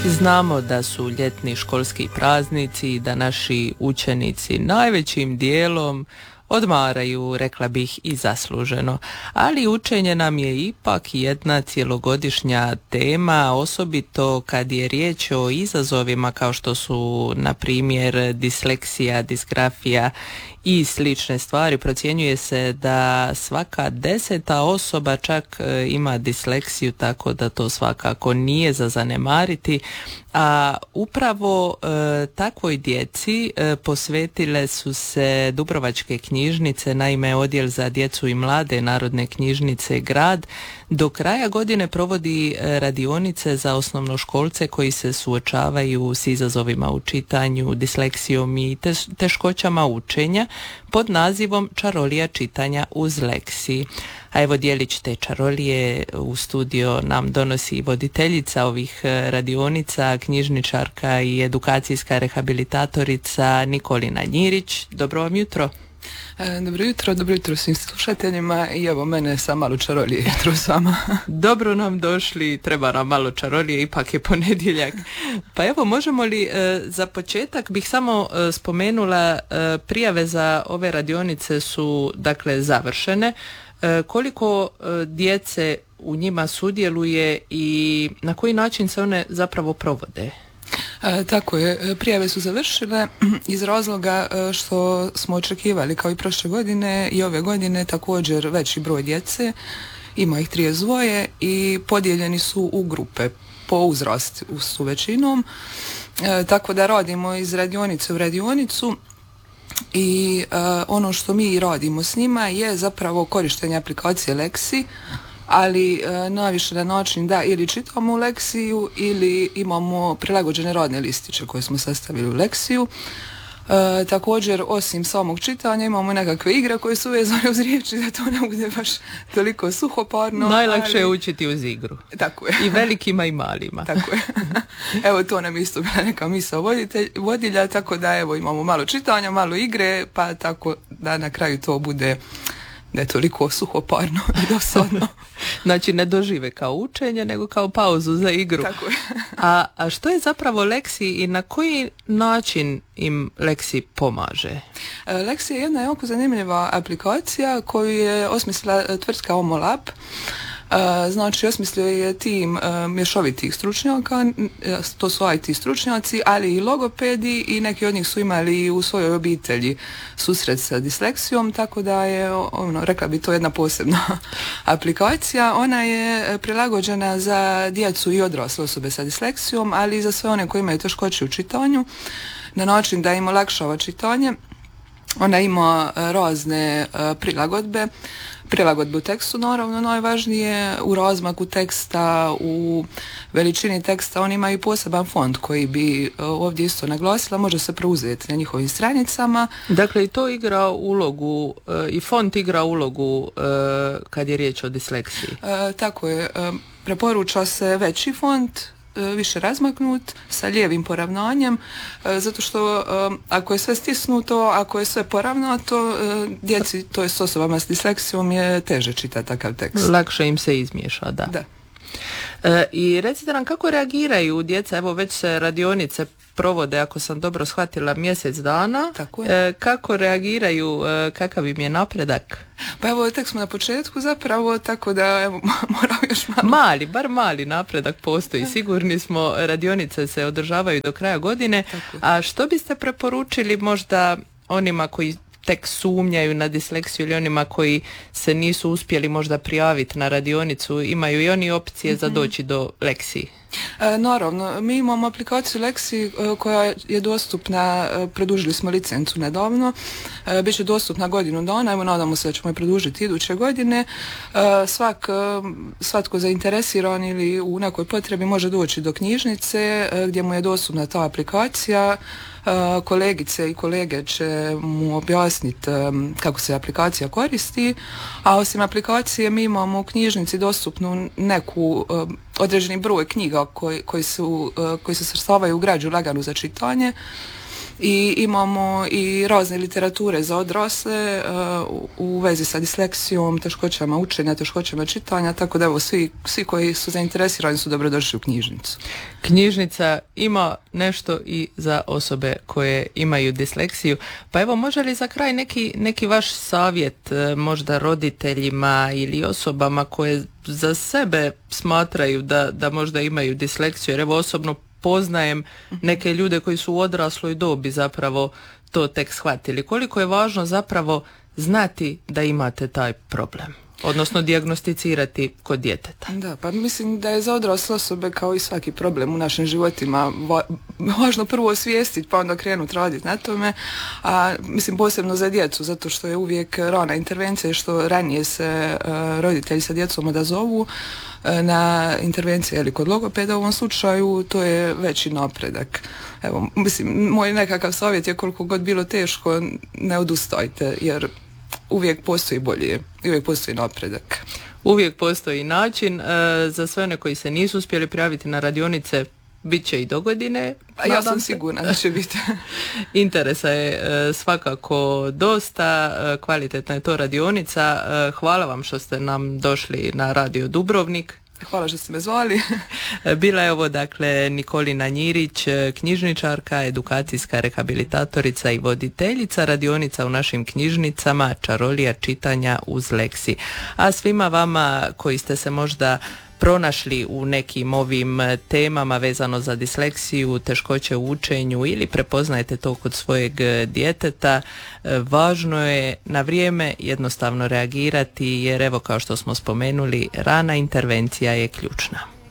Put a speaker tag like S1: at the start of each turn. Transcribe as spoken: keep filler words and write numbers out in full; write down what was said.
S1: Znamo da su ljetni školski praznici i da naši učenici najvećim dijelom odmaraju, rekla bih, i zasluženo. Ali učenje nam je ipak jedna cjelogodišnja tema, osobito kad je riječ o izazovima kao što su, na primjer, disleksija, disgrafija i slične stvari. Procjenjuje se da svaka deseta osoba čak ima disleksiju, tako da to svakako nije za zanemariti. A upravo e, takvoj djeci e, posvetile su se dubrovačke knjižnice, naime Odjel za djecu i mlade Narodne knjižnice Grad do kraja godine provodi radionice za osnovnoškolce koji se suočavaju s izazovima u čitanju, disleksijom i teškoćama učenja pod nazivom Čarolija čitanja uz leksiji. A evo djelić te čarolije u studio nam donosi voditeljica ovih radionica, knjižničarka i edukacijska rehabilitatorica Nikolina Njirić. Dobro vam jutro.
S2: E, dobro jutro, dobro jutro svim slušateljima i evo mene sa malo čarolije jutro s vama.
S1: Dobro nam došli, treba nam malo čarolije, ipak je ponedjeljak. Pa evo, možemo li e, za početak bih samo e, spomenula e, prijave za ove radionice su dakle završene. E, koliko e, djece u njima sudjeluje i na koji način se one zapravo provode?
S2: E, tako je, prijave su završile iz razloga što smo očekivali kao i prošle godine i ove godine također veći broj djece, ima ih trideset dva i podijeljeni su u grupe po uzrastu su većinom, e, tako da radimo iz radionice u radionicu. I uh, ono što mi radimo s njima je zapravo korištenje aplikacije Lexi, ali uh, najviše na način da ili čitamo u Lexiju ili imamo prilagođene radne listiće koje smo sastavili u Lexiju. Uh, također osim samog čitanja imamo nekakve igre koje su vezane uz riječi da to ne bude baš toliko suhoparno.
S1: Najlakše je
S2: ali...
S1: učiti uz igru.
S2: Tako je.
S1: I velikima i malima.
S2: Tako je. Evo to nam isto bila neka misao vodilja, tako da evo imamo malo čitanja, malo igre, pa tako da na kraju to bude da je toliko suhoparno i dosadno.
S1: Znači ne dožive kao učenje, nego kao pauzu za igru.
S2: Tako je.
S1: a, a što je zapravo Lexi i na koji način im Lexi pomaže?
S2: Lexi je jedna jako zanimljiva aplikacija koju je osmislila tvrtka Omolab. Znači, osmislio je tim mješovitih stručnjaka, to su I T stručnjaci, ali i logopedi i neki od njih su imali u svojoj obitelji susret sa disleksijom, tako da je, ono, rekla bi, to jedna posebna aplikacija. Ona je prilagođena za djecu i odrasle osobe sa disleksijom, ali i za sve one koji imaju teškoće u čitanju, na način da im olakšava čitanje. Ona ima razne prilagodbe, prilagodbu tekstu naravno najvažnije, u razmaku teksta, u veličini teksta. Oni imaju poseban font koji bi ovdje isto naglasila, može se preuzeti na njihovim stranicama.
S1: Dakle i to igra ulogu, i font igra ulogu kad je riječ o disleksiji.
S2: E, tako je, preporuča se veći font, više razmaknut, sa lijevim poravnanjem, zato što ako je sve stisnuto, ako je sve poravnato, djeci, to je s osobama s disleksijom, je teže čitati takav tekst.
S1: Lakše im se izmiješa, da.
S2: Da.
S1: E, I recite nam kako reagiraju djeca, evo već se radionice provode, ako sam dobro shvatila, mjesec dana.
S2: Tako je.
S1: E, kako reagiraju, e, kakav im je napredak?
S2: Pa evo, tek smo na početku zapravo, tako da evo, moramo još malo.
S1: Mali, bar mali napredak postoji. Sigurni smo, radionice se održavaju do kraja godine. A što biste preporučili možda onima koji tek sumnjaju na disleksiju ili onima koji se nisu uspjeli možda prijaviti na radionicu, imaju i oni opcije mm-hmm. za doći do Lexi?
S2: E, naravno, mi imamo aplikaciju Lexi e, koja je dostupna, e, produžili smo licencu nedavno, e, bit će dostupna godinu dana, evo nadamo se da ćemo je produžiti iduće godine. E, svak, e, svatko zainteresiran ili u nekoj potrebi može doći do knjižnice e, gdje mu je dostupna ta aplikacija. Uh, kolegice i kolege će mu objasniti um, kako se aplikacija koristi, a osim aplikacije mi imamo u knjižnici dostupnu neku um, određeni broj knjiga koji, koji, su, uh, koji se svrstavaju u građu laganu za čitanje i imamo i razne literature za odrasle uh, u vezi sa disleksijom, teškoćama učenja, teškoćama čitanja, tako da evo svi, svi koji su zainteresirani su dobrodošli u knjižnicu.
S1: Knjižnica ima nešto i za osobe koje imaju disleksiju. Pa evo, može li za kraj neki, neki vaš savjet možda roditeljima ili osobama koje za sebe smatraju da, da možda imaju disleksiju? Jer evo, osobno poznajem neke ljude koji su u odrasloj dobi zapravo to tek shvatili. Koliko je važno zapravo znati da imate taj problem, odnosno dijagnosticirati kod djeteta?
S2: Da, pa mislim da je za odrasle osobe kao i svaki problem u našim životima va- važno prvo osvijestiti pa onda krenuti raditi na tome, a mislim posebno za djecu, zato što je uvijek rana intervencija i što ranije se uh, roditelji sa djecom odazovu uh, na intervencije ili kod logopeda u ovom slučaju, to je veći napredak. Evo, mislim, moj nekakav savjet je koliko god bilo teško, ne odustajte, jer uvijek postoji bolje i uvijek postoji napredak.
S1: Uvijek postoji način. E, za sve one koji se nisu uspjeli prijaviti na radionice, bit će i dogodine.
S2: A ja sam sigurna da će biti.
S1: Interesa je e, svakako dosta, e, kvalitetna je to radionica. E, hvala vam što ste nam došli na Radio Dubrovnik.
S2: Hvala što ste me zvali.
S1: Bila je ovo dakle Nikolina Njirić, knjižničarka, edukacijska rehabilitatorica i voditeljica radionica u našim knjižnicama Čarolija čitanja uz Leksi. A svima vama koji ste se možda pronašli u nekim ovim temama vezano za disleksiju, teškoće u učenju ili prepoznajete to kod svojeg djeteta, važno je na vrijeme jednostavno reagirati, jer evo, kao što smo spomenuli, rana intervencija je ključna.